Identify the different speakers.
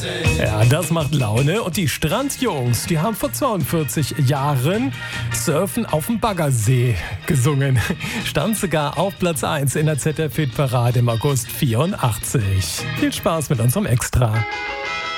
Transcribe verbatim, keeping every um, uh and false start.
Speaker 1: Ja, das macht Laune. Und die Strandjungs, die haben vor zweiundvierzig Jahren Surfen auf dem Baggersee gesungen. Stand sogar auf Platz eins in der Z D F-Hitparade im August vierundachtzig. Viel Spaß mit unserem Extra.